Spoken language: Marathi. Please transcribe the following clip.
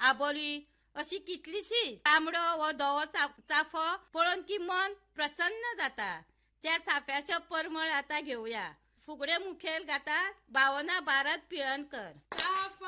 आबोली अशी कितलीशी तांबडो व धवो चाफो पळोवन की मन प्रसन्न जाता. त्या चाफ्याचो परमळ आता घेऊया. फुगडे मुखेल गाता भावना भारत पिळणकर.